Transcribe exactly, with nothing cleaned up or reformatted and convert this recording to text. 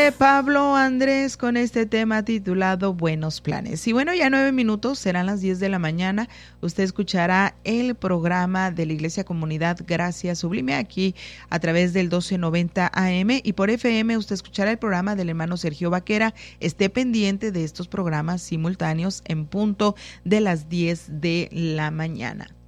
de Pablo Andrés con este tema titulado Buenos Planes. Y bueno, ya nueve minutos, serán las diez de la mañana. Usted escuchará el programa de la Iglesia Comunidad Gracia Sublime aquí a través del doce noventa A M, y por F M usted escuchará el programa del hermano Sergio Vaquera. Esté pendiente de estos programas simultáneos en punto de las diez de la mañana.